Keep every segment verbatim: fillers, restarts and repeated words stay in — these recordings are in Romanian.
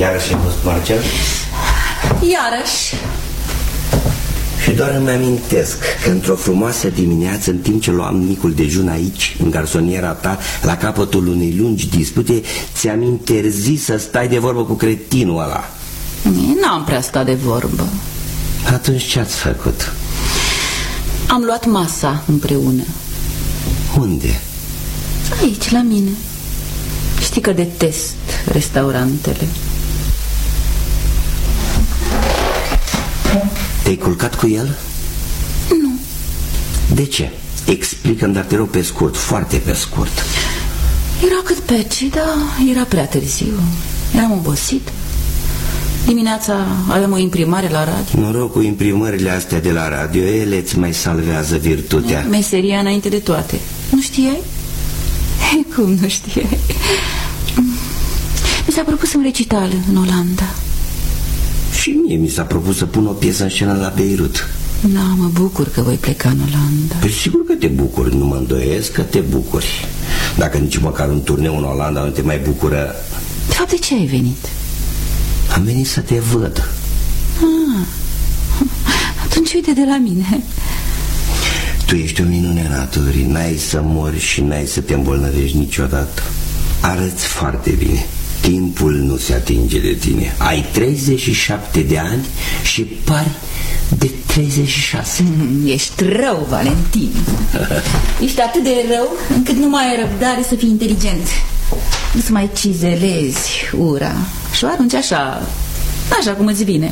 Iarăși ai fost Marcel? Iarăși. Și doar îmi amintesc că într-o frumoasă dimineață, în timp ce luam micul dejun aici, în garsoniera ta, la capătul unei lungi dispute, ți-am interzis să stai de vorbă cu cretinul ăla. N-am prea stat de vorbă. Atunci ce-ați făcut? Am luat masa împreună. Unde? Aici, la mine. Știi că detest restaurantele. Te-ai culcat cu el? Nu. De ce? Explică-mi, dar te rog pe scurt, foarte pe scurt. Era cât pece, dar era prea târziu. Eram obosit. Dimineața aveam o imprimare la radio. Noroc cu imprimările astea de la radio, ele îți mai salvează virtutea. Meseria înainte de toate. Nu știai? Cum nu știai? Mi s-a propus un recital în Olanda. Și mie mi s-a propus să pun o piesă în scenă la Beirut. Da, mă bucur că voi pleca în Olanda. Păi sigur că te bucuri, nu mă îndoiesc că te bucuri. Dacă nici măcar un turneu în Olanda nu te mai bucură. De fapt, de ce ai venit? Am venit să te văd. Ah, atunci uite de la mine. Tu ești o minune naturii, n-ai să mori și n-ai să te îmbolnăvești niciodată. Arăți foarte bine. Timpul nu se atinge de tine. Ai treizeci și șapte de ani și pari de treizeci și șase. mm, Ești rău, Valentin. Ești atât de rău încât nu mai ai răbdare să fii inteligent. Nu-ți mai cizelezi ura și o arunci așa, așa cum îți vine.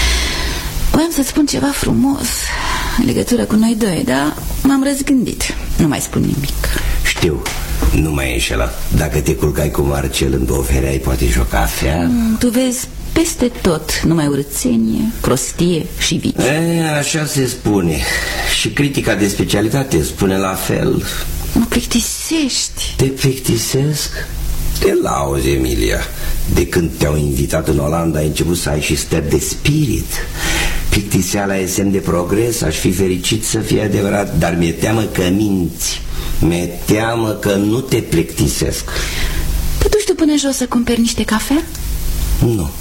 Voiam să spun ceva frumos în legătură cu noi doi, dar m-am răzgândit. Nu mai spun nimic. Știu, nu mai e înșelat. Dacă te culcai cu Marcel, îmi ofereai poate și o cafea. mm, Tu vezi peste tot numai urățenie, prostie și vici. E, așa se spune. Și critica de specialitate spune la fel. Mă plictisești. Te plictisesc? Te lauzi, Emilia. De când te-au invitat în Olanda ai început să ai și stări de spirit. Plictiseala e semn de progres. Aș fi fericit să fie adevărat, dar mi-e teamă că minți. Mi-e teamă că nu te plictisesc. Te duci tu până jos să cumperi niște cafea? Nu.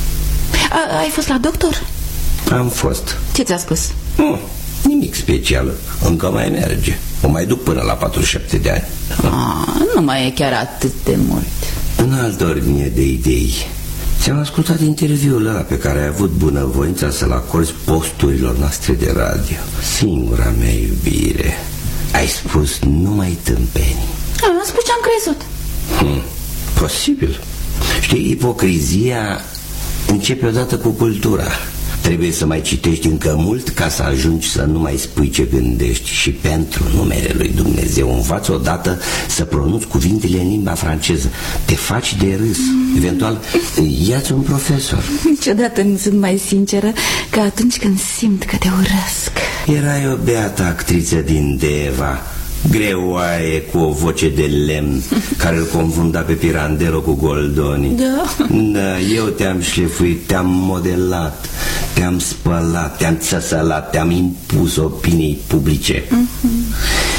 A, ai fost la doctor? Am fost. Ce ți-a spus? Nu, nimic special. Încă mai merge. O mai duc până la patruzeci și șapte de ani. A, nu mai e chiar atât de mult. În altă ordine de idei, ți-am ascultat interviul ăla pe care ai avut bunăvoința să-l acorzi posturilor noastre de radio. Singura mea iubire. Ai spus numai tâmpenii. Am spus ce-am crezut. hmm, Posibil. Știi, ipocrizia începe odată cu cultura. Trebuie să mai citești încă mult ca să ajungi să nu mai spui ce gândești. Și pentru numele lui Dumnezeu învață odată să pronunți cuvintele în limba franceză. Te faci de râs. mm. Eventual ia-ți un profesor. Niciodată nu sunt mai sinceră ca atunci când simt că te urăsc. Erai o beată actriță din Deva, greoaie cu o voce de lemn, care îl confunda pe Pirandello cu Goldoni. Da. Da, eu te-am șlefuit, te-am modelat, te-am spălat, te-am țăsălat, te-am impus opiniei publice. uh-huh.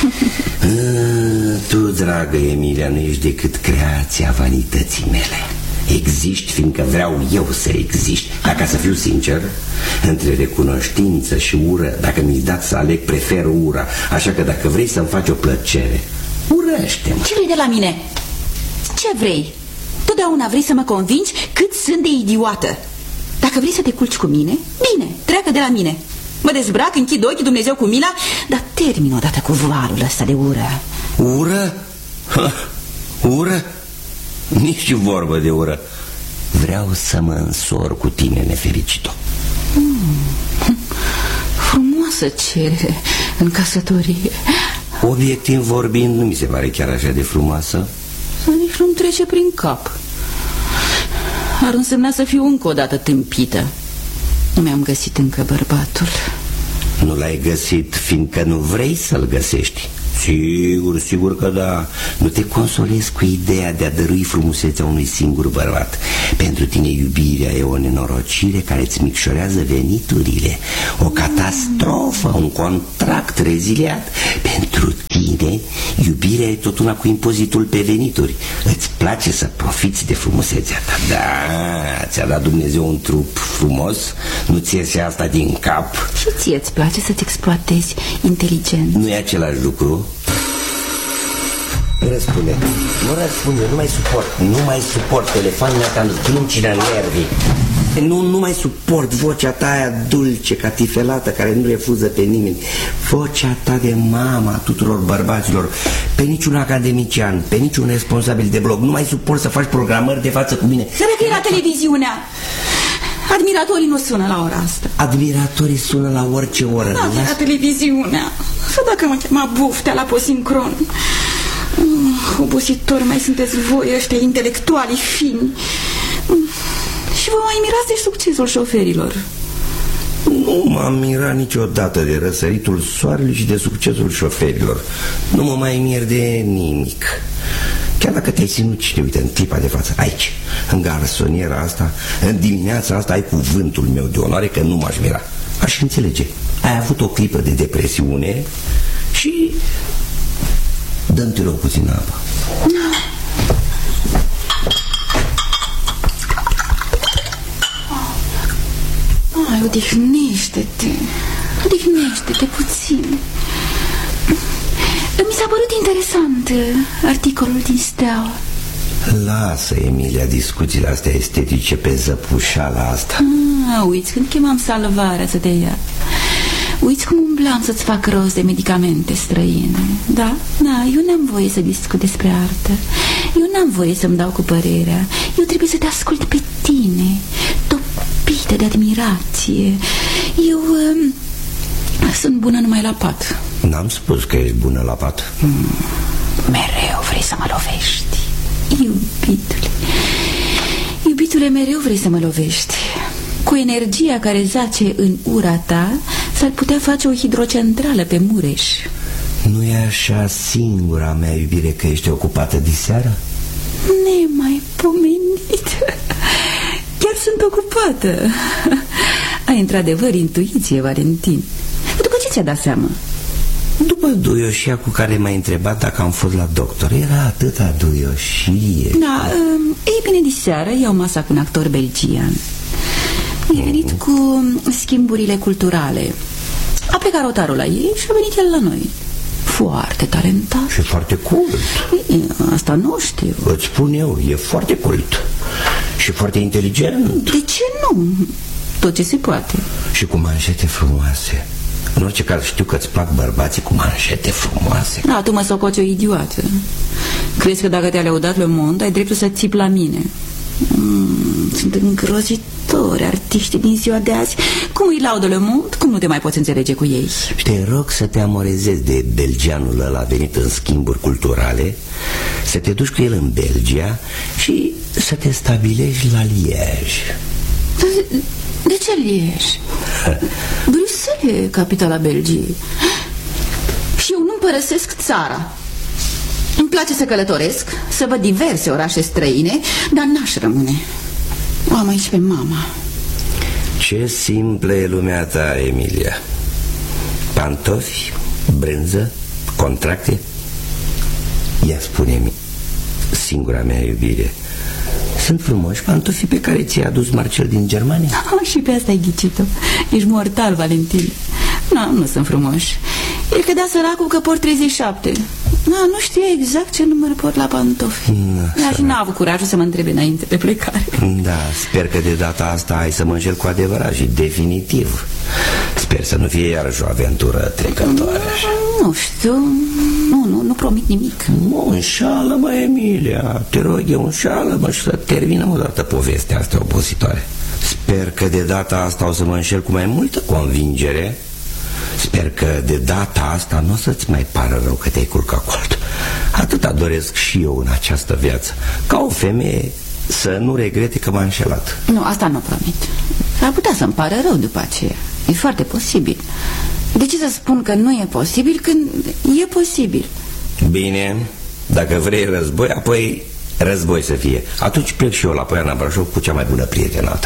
Tu, dragă Emilia, nu ești decât creația vanității mele. Existi fiindcă vreau eu să existi. Dacă să fiu sincer, între recunoștință și ură, dacă mi-i dat să aleg, prefer ura. Așa că dacă vrei să-mi faci o plăcere, urăște-mă. Ce vrei de la mine? Ce vrei? Totdeauna vrei să mă convingi cât sunt de idiotă. Dacă vrei să te culci cu mine, bine, treacă de la mine. Mă dezbrac, închid ochii, Dumnezeu cu mila, dar termin odată cu valul ăsta de ură. Ură? Ha, ură? Nici vorbă de ură. Vreau să mă însor cu tine, nefericito. hmm. Frumoasă cerere în căsătorie. Obiectiv vorbind, nu mi se pare chiar așa de frumoasă. Să nici nu-mi trece prin cap. Ar însemna să fiu încă o dată tâmpită. Nu mi-am găsit încă bărbatul. Nu l-ai găsit fiindcă nu vrei să-l găsești. Sigur, sigur că da. Nu te consolezi cu ideea de a dărui frumusețea unui singur bărbat. Pentru tine iubirea e o nenorocire care îți micșorează veniturile, o catastrofă, un contract reziliat. Pentru tine iubirea e tot una cu impozitul pe venituri. Îți place să profiți de frumusețea ta. Da, ți-a dat Dumnezeu un trup frumos, nu ți iese asta din cap. Și ție îți place să-ți exploatezi inteligent. Nu e același lucru? Răspunde, nu răspunde, nu mai suport, nu mai suport. Telefonul meu cam zdruncină nervii. Nu, nu mai suport vocea ta aia dulce, catifelată, care nu refuză pe nimeni. Vocea ta de mama tuturor bărbaților. Pe niciun academician, pe niciun responsabil de blog. Nu mai suport să faci programări de față cu mine. Să că era televiziunea. Admiratorii nu sună la ora asta. Admiratorii sună la orice oră. Da, era televiziunea. Să dacă mă chema Buftea la Posincron. Mm, obositori mai sunteți voi, ăștia intelectuali fini. Mm, și vă mai mirați de succesul șoferilor. Nu m-am mirat niciodată de răsăritul soarelui și de succesul șoferilor. Nu mă mai mir de nimic. Chiar dacă te-ai sinucide, uite, în clipa de față, aici, în garsoniera asta, în dimineața asta, ai cuvântul meu de onoare că nu m-aș mira. Aș înțelege. Ai avut o clipă de depresiune și dă-mi, te rog, puțin apă. Ai, odihnește-te. Odihnește-te puțin. Mi s-a părut interesant articolul din Steaua. Lasă, Emilia, discuțiile astea estetice pe zăpușala asta. Ah, uiți când chemam Salvarea să te ia. Uiți cum umblam să-ți fac rost de medicamente străine. Da, da, eu n-am voie să discut despre artă. Eu n-am voie să-mi dau cu părerea. Eu trebuie să te ascult pe tine, topită de admirație. Eu uh, sunt bună numai la pat. N-am spus că ești bună la pat. mm, Mereu vrei să mă lovești. Iubitule, iubitule, mereu vrei să mă lovești. Cu energia care zace în ura ta s-ar putea face o hidrocentrală pe Mureș. Nu e așa singura mea iubire că ești ocupată diseară? Nemaipomenit. Chiar sunt ocupată. Ai într-adevăr intuiție, Valentin. După ce ți-a dat seama? După duioșia cu care m-ai întrebat dacă am fost la doctor. Era atâta duioșie. Da, ei bine, diseară iau masa cu un actor belgian. E venit cu schimburile culturale. A plecat rotarul la ei și a venit el la noi. Foarte talentat. Și foarte cult. Ei, asta nu știu. Îți spun eu, e foarte cult. Și foarte inteligent. De ce nu? Tot ce se poate. Și cu manșete frumoase. În orice caz știu că îți plac bărbații cu manșete frumoase. Da, tu mă socoți o idiotă. Crezi că dacă te-a lăudat Le Monde ai dreptul să țipi la mine? mm, Sunt îngrozitori artiștii din ziua de azi. Cum îi laudă Le Monde, cum nu te mai poți înțelege cu ei? Și te rog să te amorezezi de belgianul ăla venit în schimburi culturale, să te duci cu el în Belgia și să te stabilești la Liege. De, de ce Liege? Bruxelles, capitala Belgiei. Și eu nu părăsesc țara. Îmi place să călătoresc, să văd diverse orașe străine, dar n-aș rămâne. O am aici pe mama. Ce simplă e lumea ta, Emilia. Pantofi, brânză, contracte. Ia spune-mi, singura mea iubire, sunt frumoși pantofii pe care ți-ai adus Marcel din Germania? Ah, și pe asta ai ghicit-o. Ești mortal, Valentin. Nu, nu sunt frumoși. El cădea săracul că port treizeci și șapte. Na, nu știa exact ce număr port la pantofi. Dar și n-a avut curajul să mă întrebe înainte de plecare. Da, sper că de data asta ai să mă înșel cu adevărat și definitiv. Sper să nu fie iarăși o aventură trecătoare. Nu știu. Nu, nu, nu promit nimic. Nu, înșală-mă, Emilia. Te rog eu, înșală-mă și să terminăm odată povestea asta obositoare. Sper că de data asta o să mă înșel cu mai multă convingere. Sper că de data asta nu o să-ți mai pară rău că te-ai culcat cu altul. Atâta doresc și eu în această viață, ca o femeie să nu regrete că m-a înșelat. Nu, asta nu promit. S-ar putea să-mi pară rău după aceea. E foarte posibil. De ce să spun că nu e posibil când e posibil? Bine, dacă vrei război, apoi război să fie. Atunci plec și eu la Poiana Brașov cu cea mai bună prietenă ta.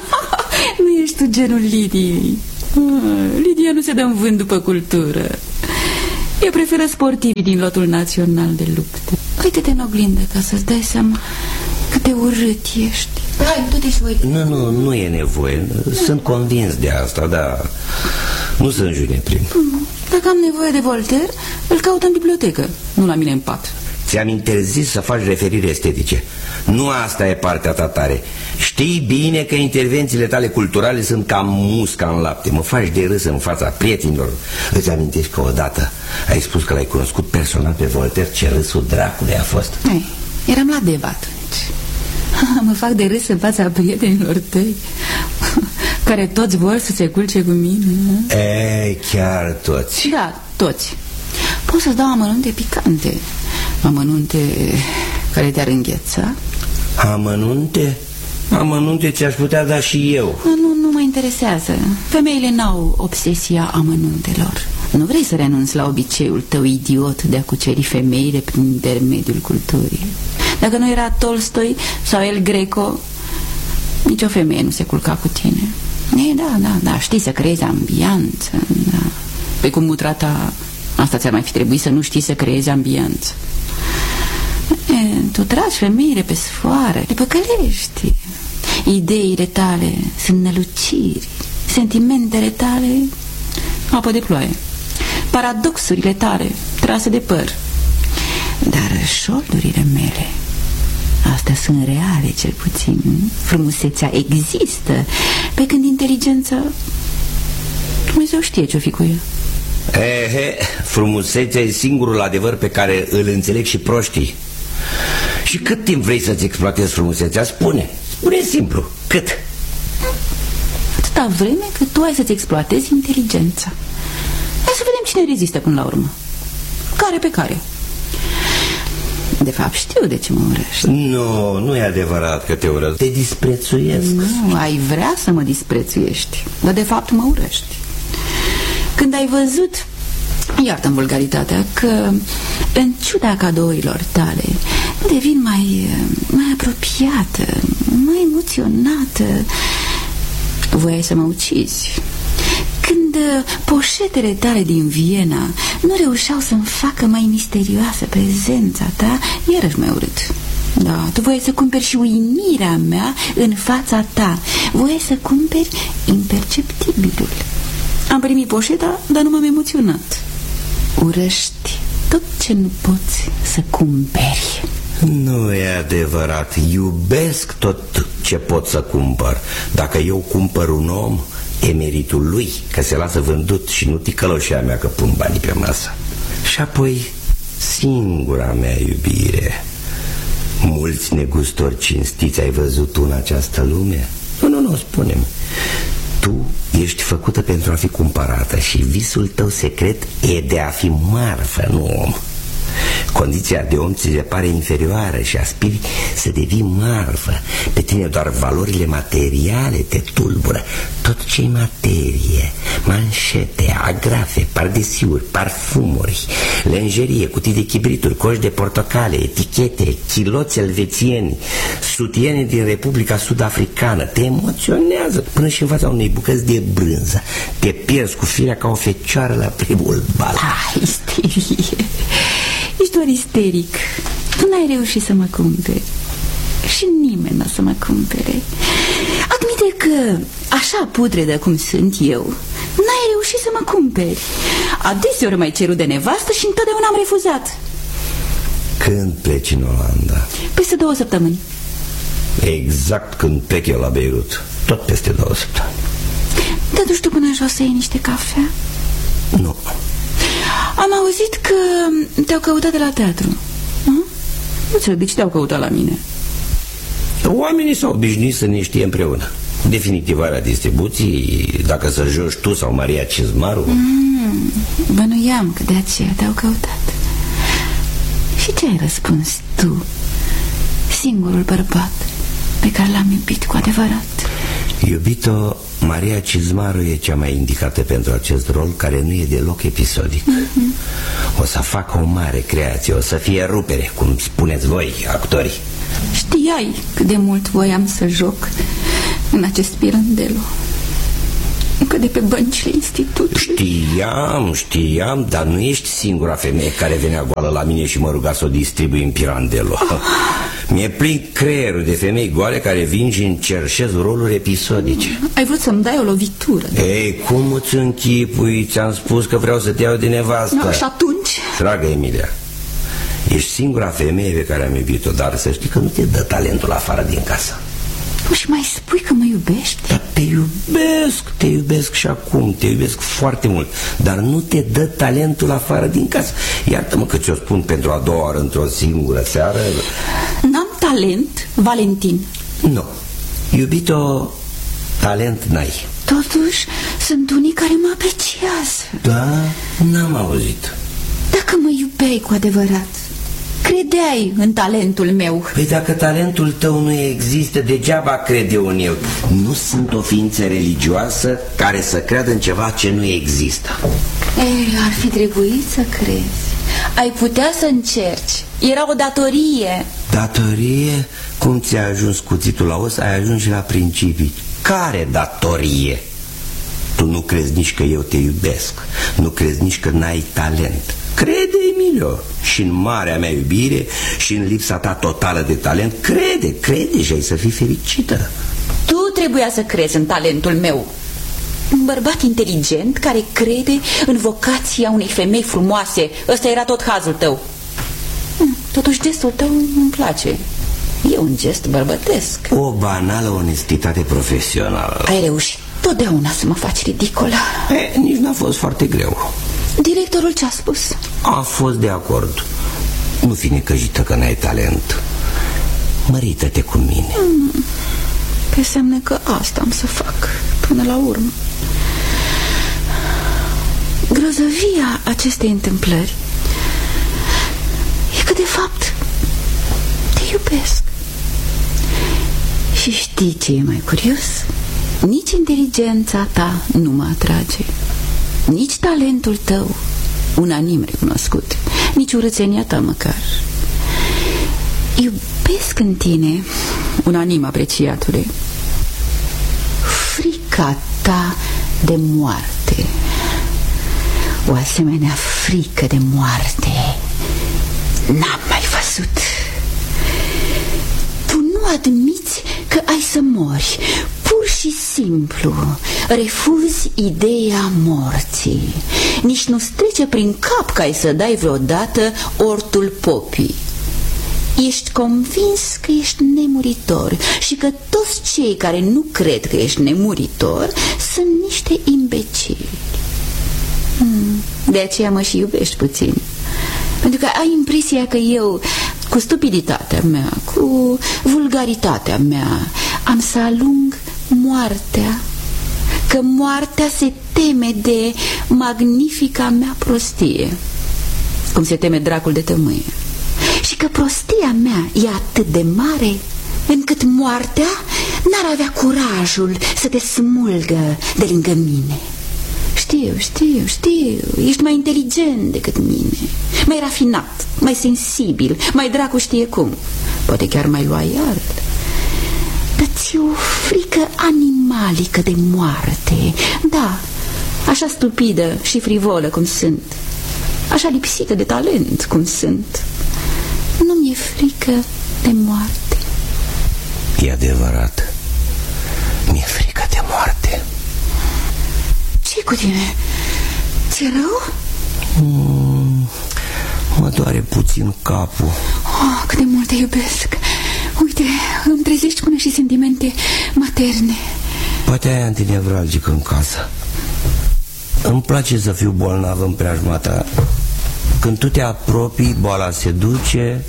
Nu ești tu genul Lidiei. Lidia nu se dă în vânt după cultură. Eu preferă sportivii din lotul național de luptă. Uite-te în oglindă ca să-ți dai seama cât de urât ești. Hai, du-te și uite. Nu, nu, nu e nevoie. Sunt convins de asta, dar nu sunt juneprim. Dacă am nevoie de Voltaire, îl caut în bibliotecă, nu la mine în pat. Ți-am interzis să faci referiri estetice. Nu asta e partea ta tare. Știi bine că intervențiile tale culturale sunt ca musca în lapte. Mă faci de râs în fața prietenilor. Îți amintești că odată ai spus că l-ai cunoscut personal pe Voltaire? Ce râsul dracului a fost. Ei, eram la Deva atunci. Mă fac de râs în fața prietenilor tăi, care toți vor să se culce cu mine. Ei, chiar toți? Da, toți. Pot să-ți dau amănunte picante, amănunte care te-ar îngheța. Amănunte? Amănunte ți-aș putea da și eu. Nu, nu mă interesează. Femeile n-au obsesia amănuntelor. Nu vrei să renunți la obiceiul tău idiot de a cuceri femeile prin intermediul culturii. Dacă nu era Tolstoi sau El Greco, nicio femeie nu se culca cu tine. E, da, da, da, știi să creezi ambianță, da. Pe cum mutra ta, asta ți-ar mai fi trebuit să nu știi să creezi ambianță. E, tu tragi femeile pe sfoară, le păcălești. Ideile tale sunt năluciri, sentimentele tale apă de ploaie, paradoxurile tale trase de păr. Dar șoldurile mele, astea sunt reale, cel puțin. Frumusețea există, pe când inteligența, Dumnezeu știe ce-o fi cu ea. Ehe, frumusețea e singurul adevăr pe care îl înțeleg și proștii. Și cât timp vrei să-ți exploatezi frumusețea? Spune, spune simplu, cât? Atâta vreme cât tu ai să-ți exploatezi inteligența. Hai să vedem cine rezistă până la urmă. Care pe care. De fapt știu de ce mă urăști. Nu, nu e adevărat că te urăsc. Te disprețuiesc. Nu, ai vrea să mă disprețuiești, dar de fapt mă urăști. Când ai văzut, iartă-mi vulgaritatea, că în ciuda cadourilor tale nu devin mai, mai apropiată, mai emoționată, voiai să mă ucizi. Când poșetele tale din Viena nu reușeau să-mi facă mai misterioasă prezența ta, iarăși mai urât. Da, tu voiai să cumperi și uimirea mea în fața ta. Voiai să cumperi imperceptibilul. Am primit poșeta, dar nu m-am emoționat. Urăști tot ce nu poți să cumperi. Nu e adevărat. Iubesc tot ce pot să cumpăr. Dacă eu cumpăr un om, e meritul lui, că se lasă vândut și nu ticăloșea mea că pun banii pe masă. Și apoi, singura mea iubire. Mulți negustori cinstiți ai văzut tu în această lume? Nu, nu, nu, spune-mi. Tu ești făcută pentru a fi cumpărată și visul tău secret e de a fi marfă, nu om. Condiția de om ți se pare inferioară și aspiri să devii marfă. Pe tine doar valorile materiale te tulbură. Tot ce-i materie, manșete, agrafe, pardesiuri, parfumuri, lenjerie, cutii de chibrituri, coși de portocale, etichete, chiloți elvețieni, sutiene din Republica Sud-Africană te emoționează până și în fața unei bucăți de brânză. Te pierzi cu firea ca o fecioară la primul bal. Ah, isterie. Ești doar isteric. Tu n-ai reușit să mă cumperi și nimeni n-o să mă cumpere. Admite că, așa putredă cum sunt eu, n-ai reușit să mă cumperi. Adeseori m-ai cerut de nevastă și întotdeauna am refuzat. Când pleci în Olanda? Peste două săptămâni. Exact când plec eu la Beirut. Tot peste două săptămâni. Te duci tu până jos să iei niște cafea? Nu. Am auzit că te-au căutat de la teatru. Nu ți-o, de ce te-au căutat la mine? Oamenii s-au obișnuit să ne știe împreună. Definitivarea distribuției, dacă să joci tu sau Maria Cizmaru. mm, Bănuiam că de aceea te-au căutat. Și ce ai răspuns tu, singurul bărbat pe care l-am iubit cu adevărat? Iubito, Maria Cizmaru e cea mai indicată pentru acest rol, care nu e deloc episodic. mm-hmm. O să facă o mare creație, o să fie rupere, cum spuneți voi, actorii. Știai cât de mult voiam să joc în acest Pirandello, încă de pe băncile institutului. Știam, știam, dar nu ești singura femeie care venea goală la mine și mă ruga să o distribui în Pirandello. oh. Mi-e plin creierul de femei goale care vin și încerșez roluri episodice. Ai vrut să-mi dai o lovitură. Ei, cum îți închipui? Ți-am spus că vreau să te iau de nevastă. No, și atunci? Dragă Emilia, ești singura femeie pe care am iubit-o, dar să știi că nu te dă talentul afară din casă. Nu și mai spui că mă iubești? Dar te iubesc, te iubesc și acum, te iubesc foarte mult, dar nu te dă talentul afară din casă. Iartă-mă că ți-o spun pentru a doua oară într-o singură seară. N-am talent, Valentin. Nu, iubito, talent n-ai. Totuși, sunt unii care mă apreciază. Da, n-am auzit. Dacă mă iubeai cu adevărat, credeai în talentul meu. Păi dacă talentul tău nu există, degeaba cred eu în el. Nu sunt o ființă religioasă care să creadă în ceva ce nu există. Ei, ar fi trebuit să crezi. Ai putea să încerci. Era o datorie. Datorie? Cum ți-a ajuns cuțitul la os, ai ajuns și la principii. Care datorie? Tu nu crezi nici că eu te iubesc, nu crezi nici că n-ai talent. Crede, Emilio, și în marea mea iubire și în lipsa ta totală de talent. Crede, crede și ai să fii fericită. Tu trebuia să crezi în talentul meu. Un bărbat inteligent care crede în vocația unei femei frumoase. Ăsta era tot hazul tău. Totuși gestul tău îmi place. E un gest bărbătesc. O banală onestitate profesională. Ai reușit totdeauna să mă faci ridicolă. E, nici n-a fost foarte greu. Directorul ce-a spus? A fost de acord. Nu fi necăjită că n-ai talent. Mărită-te cu mine. mm, Pe înseamnă că asta am să fac până la urmă. Grozăvia acestei întâmplări e că de fapt te iubesc. Și știi ce e mai curios? Nici inteligența ta nu mă atrage, nici talentul tău, unanim recunoscut, nici urățenia ta măcar. Iubesc în tine, unanim apreciatule, frica ta de moarte. O asemenea frică de moarte n-am mai văzut. Tu nu admiți că ai să mori. Pur și simplu refuzi ideea morții. Nici nu-ți trece prin cap că ai să dai vreodată ortul popii. Ești convins că ești nemuritor și că toți cei care nu cred că ești nemuritor sunt niște imbecili. hmm, De aceea mă și iubești puțin, pentru că ai impresia că eu, cu stupiditatea mea, cu vulgaritatea mea, am să alung moartea, că moartea se teme de magnifica mea prostie, cum se teme dracul de tămâie, și că prostia mea e atât de mare încât moartea n-ar avea curajul să te smulgă de lângă mine. Știu, știu, știu, ești mai inteligent decât mine, mai rafinat, mai sensibil, mai dracu știe cum, poate chiar mai loial. Dar ți-e o frică animalică de moarte. Da, așa stupidă și frivolă cum sunt, așa lipsită de talent cum sunt, nu mi-e frică de moarte. E adevărat, mi-e frică de moarte. Ce cu tine? Ți-e rău? Mm, mă doare puțin capul. Oh, cât de mult te iubesc. Uite, îmi trezești până și sentimente materne. Poate ai antinevralgică în casă. Îmi place să fiu bolnav în preajma ta. Când tu te apropii, boala se duce.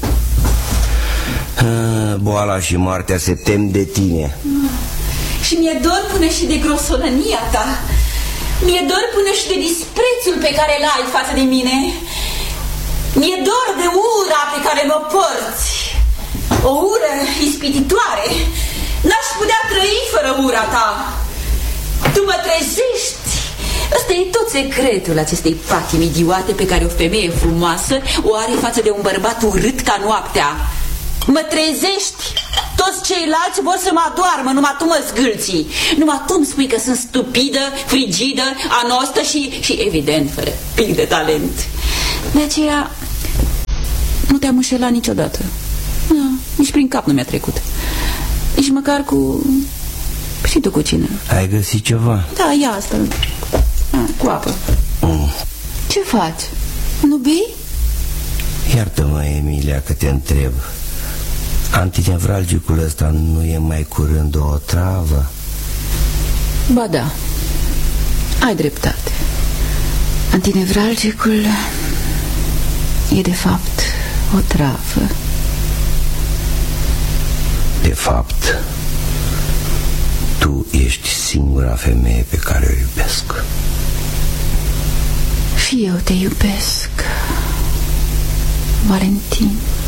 Boala și moartea se tem de tine. Și mi-e dor până și de grosonănia ta. Mi-e dor până și de disprețul pe care îl ai față de mine. Mi-e dor de ura pe care mă porți. O ură ispititoare. N-aș putea trăi fără ura ta. Tu mă trezești. Ăsta e tot secretul acestei patimi idiote pe care o femeie frumoasă o are față de un bărbat urât ca noaptea. Mă trezești. Toți ceilalți vor să mă adoarmă, numai tu mă zgâlții. Numai tu îmi spui că sunt stupidă, frigidă, anostă și, și evident, fără pic de talent. De aceea nu te-am înșelat niciodată. Da, nici prin cap nu mi-a trecut. Nici măcar cu... Și tu cu cine? Ai găsit ceva? Da, ia asta. A, cu apă. Mm. Ce faci? Nu bei? Iartă-mă, Emilia, că te întreb. Antinevralgicul ăsta nu e mai curând o otravă? Ba da, ai dreptate. Antinevralgicul e de fapt o travă. De fapt, tu ești singura femeie pe care o iubesc. Și eu te iubesc, Valentin.